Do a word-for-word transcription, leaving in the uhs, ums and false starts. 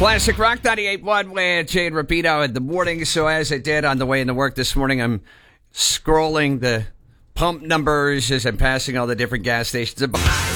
Classic Rock ninety-eight point one with Jay and Rapino in the morning. So as I did on the way into work this morning, I'm scrolling the pump numbers as I'm passing all the different gas stations.